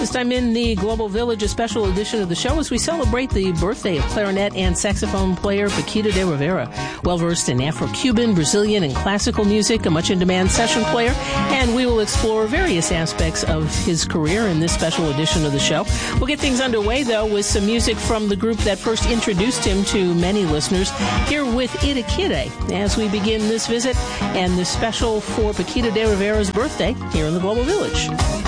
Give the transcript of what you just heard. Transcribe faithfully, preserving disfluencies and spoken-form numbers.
This time in the Global Village, a special edition of the show as we celebrate the birthday of clarinet and saxophone player Paquito D'Rivera. Well-versed in Afro-Cuban, Brazilian, and classical music, a much-in-demand session player, and we will explore various aspects of his career in this special edition of the show. We'll get things underway, though, with some music from the group that first introduced him to many listeners, here with Itakide, as we begin this visit and this special for Paquito D'Rivera's birthday here in the Global Village.